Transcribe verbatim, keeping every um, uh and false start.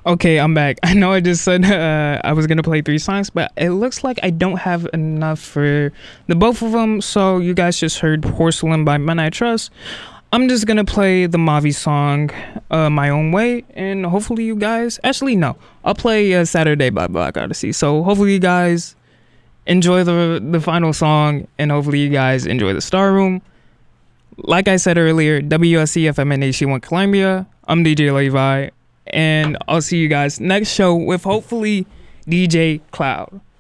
Okay, I'm back. I know I just said uh, I was gonna play three songs, but it looks like I don't have enough for the both of them. So you guys just heard "Porcelain" by Men I Trust. I'm just gonna play the Mavi song, uh, "My Own Way," and hopefully you guys. Actually, no, I'll play uh, "Saturday" by Black Odyssey. So hopefully you guys enjoy the the final song, and hopefully you guys enjoy the Star Room. Like I said earlier, W S C F M and H C one Columbia. I'm D J Levi. And I'll see you guys next show with hopefully D J Cloud.